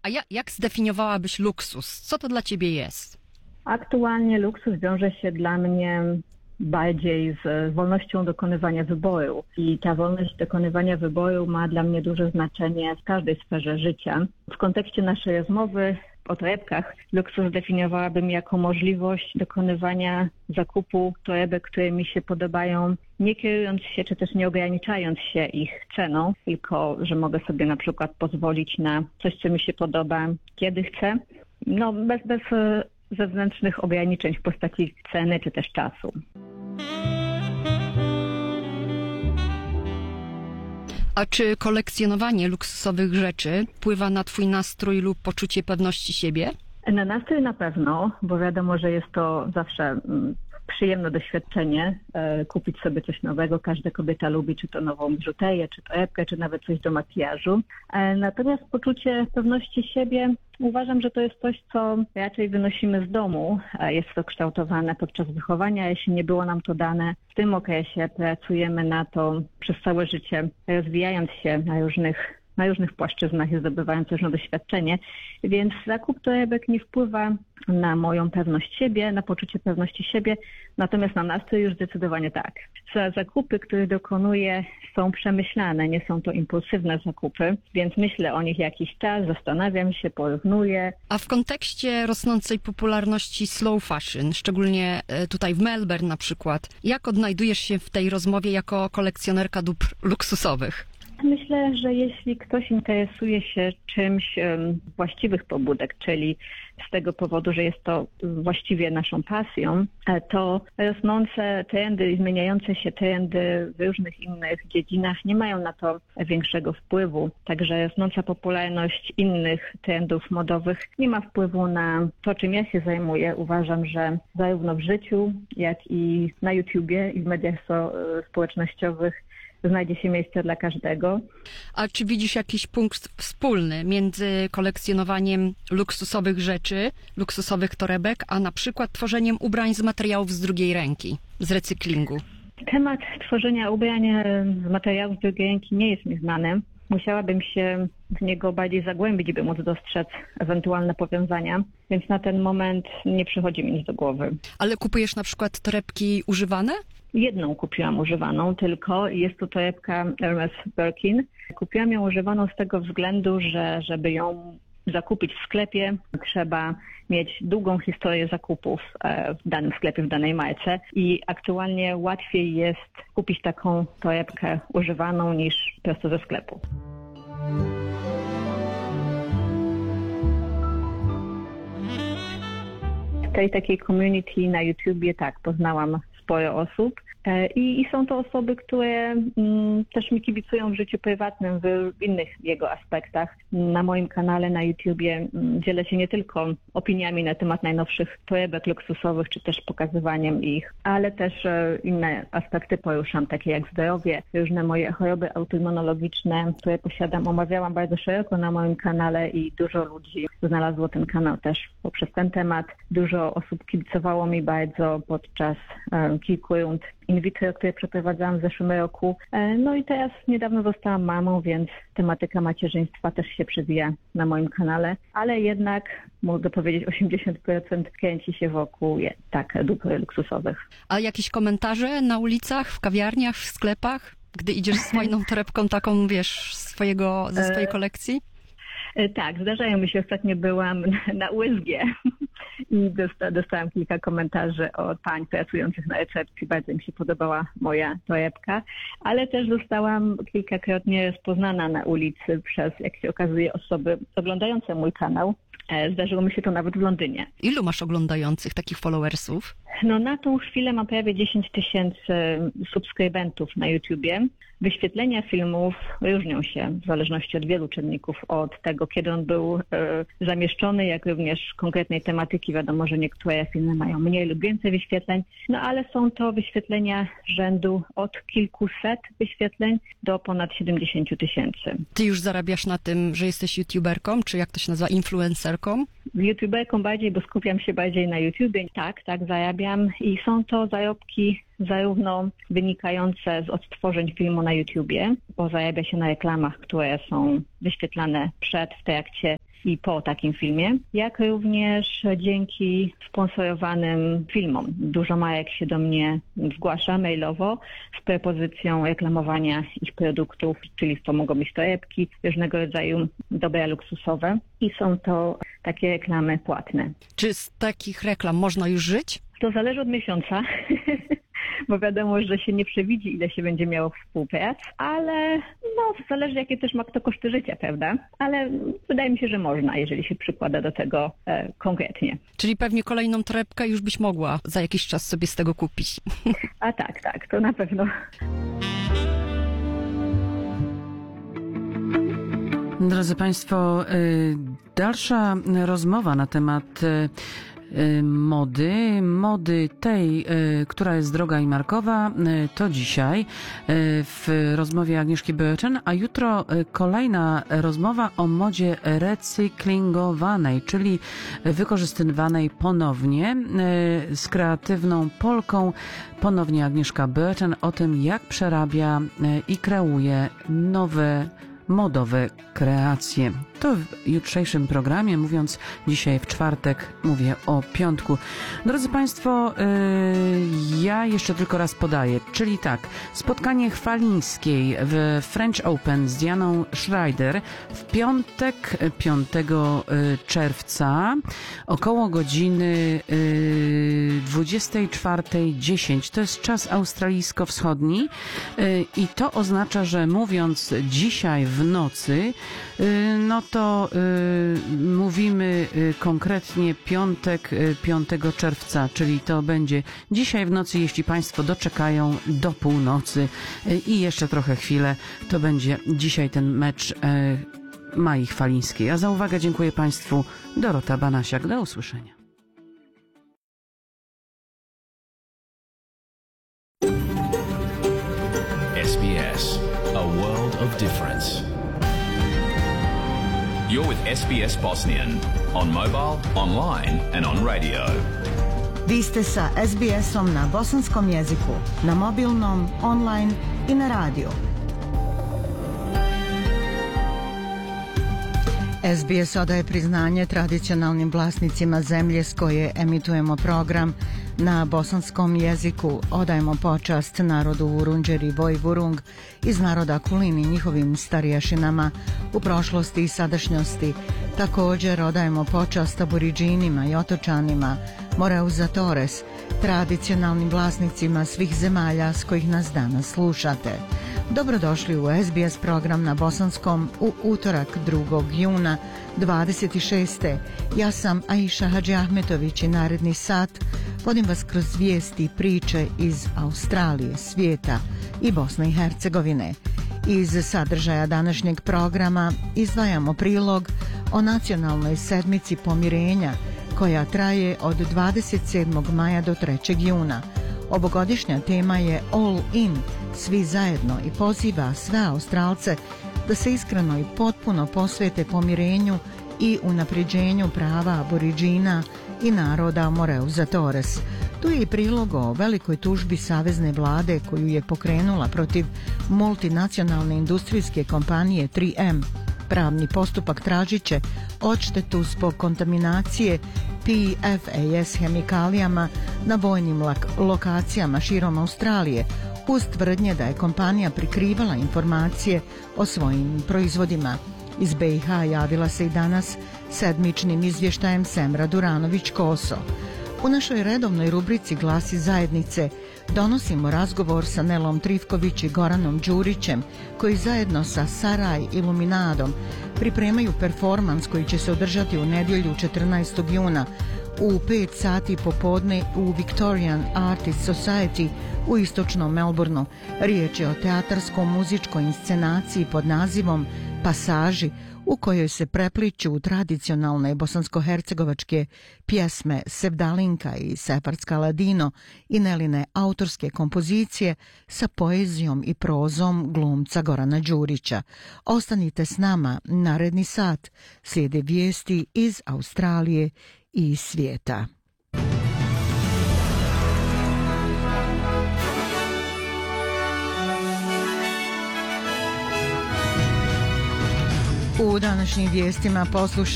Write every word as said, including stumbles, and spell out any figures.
A ja, jak zdefiniowałabyś luksus? Co to dla ciebie jest? Aktualnie luksus wiąże się dla mnie bardziej z wolnością dokonywania wyboru. I ta wolność dokonywania wyboru ma dla mnie duże znaczenie w każdej sferze życia. W kontekście naszej rozmowy o torebkach luksus definiowałabym jako możliwość dokonywania zakupu torebek, które mi się podobają, nie kierując się, czy też nie ograniczając się ich ceną, tylko że mogę sobie na przykład pozwolić na coś, co mi się podoba, kiedy chcę. No, bez, bez zewnętrznych ograniczeń w postaci ceny, czy też czasu. A czy kolekcjonowanie luksusowych rzeczy wpływa na twój nastrój lub poczucie pewności siebie? Na nastrój na pewno, bo wiadomo, że jest to zawsze przyjemne doświadczenie e, kupić sobie coś nowego. Każda kobieta lubi, czy to nową biżuterię, czy torebkę, czy nawet coś do makijażu. E, natomiast poczucie pewności siebie uważam, że to jest coś, co raczej wynosimy z domu. E, jest to kształtowane podczas wychowania. Jeśli nie było nam to dane w tym okresie, pracujemy na to przez całe życie, rozwijając się na różnych na różnych płaszczyznach i zdobywając różne doświadczenie, więc zakup torebek nie wpływa na moją pewność siebie, na poczucie pewności siebie, natomiast na nastrój już zdecydowanie tak. Zakupy, które dokonuję, są przemyślane, nie są to impulsywne zakupy, więc myślę o nich jakiś czas, zastanawiam się, porównuję. A w kontekście rosnącej popularności slow fashion, szczególnie tutaj w Melbourne na przykład, jak odnajdujesz się w tej rozmowie jako kolekcjonerka dóbr luksusowych? Myślę, że jeśli ktoś interesuje się czymś um, właściwych pobudek, czyli z tego powodu, że jest to właściwie naszą pasją, to rosnące trendy i zmieniające się trendy w różnych innych dziedzinach nie mają na to większego wpływu. Także rosnąca popularność innych trendów modowych nie ma wpływu na to, czym ja się zajmuję. Uważam, że zarówno w życiu, jak i na YouTubie i w mediach społecznościowych znajdzie się miejsce dla każdego. A czy widzisz jakiś punkt wspólny między kolekcjonowaniem luksusowych rzeczy, luksusowych torebek, a na przykład tworzeniem ubrań z materiałów z drugiej ręki, z recyklingu? Temat tworzenia ubrań z materiałów z drugiej ręki nie jest mi znany. Musiałabym się w niego bardziej zagłębić, by móc dostrzec ewentualne powiązania, więc na ten moment nie przychodzi mi nic do głowy. Ale kupujesz na przykład torebki używane? Jedną kupiłam używaną tylko. Jest to torebka Hermes Birkin. Kupiłam ją używaną z tego względu, że żeby ją zakupić w sklepie, trzeba mieć długą historię zakupów w danym sklepie, w danej marce i aktualnie łatwiej jest kupić taką torebkę używaną niż prosto ze sklepu. W tej takiej community na YouTubie tak, poznałam sporo osób. I, I są to osoby, które mm, też mi kibicują w życiu prywatnym, w, w innych jego aspektach. Na moim kanale na YouTubie mm, dzielę się nie tylko opiniami na temat najnowszych torebek luksusowych, czy też pokazywaniem ich, ale też e, inne aspekty poruszam, takie jak zdrowie, różne moje choroby autoimmunologiczne, które posiadam, omawiałam bardzo szeroko na moim kanale i dużo ludzi znalazło ten kanał też poprzez ten temat. Dużo osób kibicowało mi bardzo podczas e, kilku rund in vitro, które przeprowadzałam w zeszłym roku. No i teraz niedawno zostałam mamą, więc tematyka macierzyństwa też się przewija na moim kanale, ale jednak mogę powiedzieć osiemdziesiąt procent kręci się wokół tak dóbr luksusowych. A jakieś komentarze na ulicach, w kawiarniach, w sklepach, gdy idziesz z fajną torebką taką, wiesz, swojego, ze swojej kolekcji? Tak, zdarzają mi się. Ostatnio byłam na U S G i dosta, dostałam kilka komentarzy od pań pracujących na recepcji. Bardzo mi się podobała moja torebka, ale też zostałam kilkakrotnie rozpoznana na ulicy przez, jak się okazuje, osoby oglądające mój kanał. Zdarzyło mi się to nawet w Londynie. Ilu masz oglądających takich followersów? No na tą chwilę mam prawie dziesięć tysięcy subskrybentów na YouTubie. Wyświetlenia filmów różnią się w zależności od wielu czynników, od tego, kiedy on był e, zamieszczony, jak również konkretnej tematyki. Wiadomo, że niektóre filmy mają mniej lub więcej wyświetleń, no ale są to wyświetlenia rzędu od kilkuset wyświetleń do ponad siedemdziesiąt tysięcy. Ty już zarabiasz na tym, że jesteś youtuberką, czy jak to się nazywa, influencerką? YouTuberką bardziej, bo skupiam się bardziej na YouTubie. Tak, tak, zarabiam i są to zarobki zarówno wynikające z odtworzeń filmu na YouTubie, bo zarabia się na reklamach, które są wyświetlane przed, w trakcie i po takim filmie, jak również dzięki sponsorowanym filmom. Dużo marek się do mnie zgłasza mailowo z propozycją reklamowania ich produktów, czyli to mogą być torebki, różnego rodzaju dobra luksusowe i są to takie reklamy płatne. Czy z takich reklam można już żyć? To zależy od miesiąca, bo wiadomo, że się nie przewidzi, ile się będzie miało współprac, ale no, zależy, jakie też ma kto koszty życia, prawda? Ale wydaje mi się, że można, jeżeli się przykłada do tego e, konkretnie. Czyli pewnie kolejną torebkę już byś mogła za jakiś czas sobie z tego kupić. A tak, tak, to na pewno. Drodzy Państwo, dalsza rozmowa na temat mody, mody tej, która jest droga i markowa, to dzisiaj w rozmowie Agnieszki Böttcher, a jutro kolejna rozmowa o modzie recyklingowanej, czyli wykorzystywanej ponownie z kreatywną Polką. Ponownie Agnieszka Böttcher o tym, jak przerabia i kreuje nowe modowe kreacje. To w jutrzejszym programie, mówiąc dzisiaj w czwartek, mówię o piątku. Drodzy Państwo, yy, ja jeszcze tylko raz podaję, czyli tak, spotkanie Chwalińskiej w French Open z Dianą Schreider w piątek, piątego czerwca, około godziny yy, dwudziestej czwartej dziesięć. To jest czas australijsko-wschodni yy, i to oznacza, że mówiąc dzisiaj w nocy, yy, no to y, mówimy y, konkretnie piątek, y, piątego czerwca, czyli to będzie dzisiaj w nocy, jeśli Państwo doczekają do północy y, i jeszcze trochę chwilę, to będzie dzisiaj ten mecz y, Mai Chwalińskiej. A za uwagę dziękuję Państwu. Dorota Banasiak. Do usłyszenia. S B S, a world of difference. You're with S B S Bosnian on mobile, online and on radio. Vi ste sa S B S-om na bosanskom jeziku, na mobilnom, online i na radiju. S B S odaje priznanje tradicionalnim vlasnicima zemlje s koje emitujemo program na bosanskom jeziku. Odajemo počast narodu Vurundjer i Vojvurung iz naroda Kulin i njihovim starješinama u prošlosti i sadašnjosti. Također odajemo počast aboriđinima i otočanima Moreuza Torres, tradicionalnim vlasnicima svih zemalja s kojih nas danas slušate. Dobrodošli u S B S program na bosanskom u utorak drugog juna dvadeset šeste. Ja sam Aisha Hadži Ahmetović i naredni sat vodim vas kroz vijesti i priče iz Australije, svijeta i Bosne i Hercegovine. Iz sadržaja današnjeg programa izdvajamo prilog o nacionalnoj sedmici pomirenja koja traje od dvadeset sedmog maja do trećeg juna. Ovogodišnja tema je All In, svi zajedno, i poziva sve Australce da se iskreno i potpuno posvete pomirenju i unapređenju prava aboriđina i naroda Moreuza Torres. Tu je i prilog o velikoj tužbi savezne vlade koju je pokrenula protiv multinacionalne industrijske kompanije tri M. Pravni postupak tražit će odštetu zbog kontaminacije P F A S hemikalijama na vojnim lokacijama širom Australije, uz tvrdnje da je kompanija prikrivala informacije o svojim proizvodima. Iz B i H javila se i danas sedmičnim izvještajem Semra Duranović-Koso. U našoj redovnoj rubrici Glasi zajednice donosimo razgovor sa Nelom Trifković i Goranom Đurićem, koji zajedno sa Saraj Iluminadom pripremaju performans koji će se održati u nedjelju četrnaestog juna u pet sati popodne u Victorian Artist Society u istočnom Melbourneu. Riječ je o teatarsko-muzičkoj inscenaciji pod nazivom Pasaži, u kojoj se prepliću tradicionalne bosansko-hercegovačke pjesme Sevdalinka i Sefardska Ladino i Neline autorske kompozicije sa poezijom i prozom glumca Gorana Đurića. Ostanite s nama, naredni sat slijede vijesti iz Australije i svijeta. U današnjim vijestima poslušajte